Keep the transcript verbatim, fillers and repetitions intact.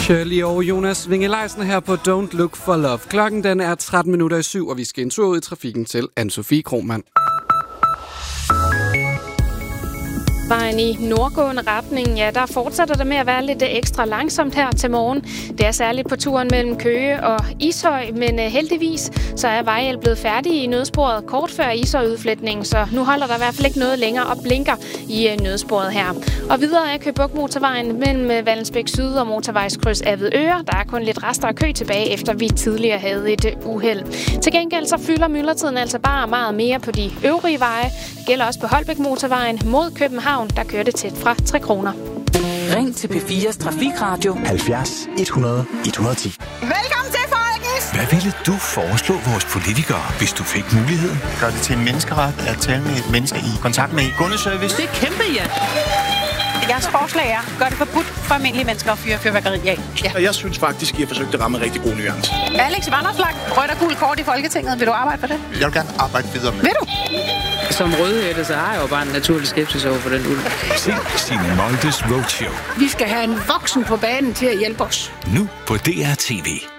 Shirley og Jonas Vinge-Leisen her på Don't Look for Love. Klokken den er tretten minutter i syv, og vi skal en tur ud i trafikken til Anne-Sophie Krohmann. Vejen i nordgående retning, ja, der fortsætter det med at være lidt ekstra langsomt her til morgen. Det er særligt på turen mellem Køge og Ishøj, men heldigvis så er Vejhjælp blevet færdig i nødsporet kort før Ishøj-udfletningen, så nu holder der i hvert fald ikke noget længere og blinker i nødsporet her. Og videre er Køge Bugt motorvejen mellem Vallensbæk Syd og motorvejskryds Avedøre. Der er kun lidt rester af kø tilbage, efter vi tidligere havde et uheld. Til gengæld så fylder myldretiden altså bare meget mere på de øvrige veje. Det gælder også på Holbæk motorvejen mod København. Der kører det tæt fra tre kroner. Ring til P fires Trafikradio halvfjerds hundrede et hundrede og ti. Velkommen til, folkens! Hvad ville du foreslå vores politikere, hvis du fik muligheden? Gør det til en menneskeret at tale med et menneske i kontakt med kundeservice? Det er kæmpe, ja! Jeres forslag er, gør det forbudt for almindelige mennesker at fyre fyrværkeri af. Ja. Og jeg synes faktisk, I har forsøgt at ramme en rigtig god nuance. Alex Vanderslag, rødt og gul kort i Folketinget. Vil du arbejde for det? Jeg vil gerne arbejde videre med. Vil du? Som rødhætte, så har jeg jo bare en naturlig skepsis over for den ulv. Se Signe Moldes Roadshow. Vi skal have en voksen på banen til at hjælpe os. Nu på D R T V.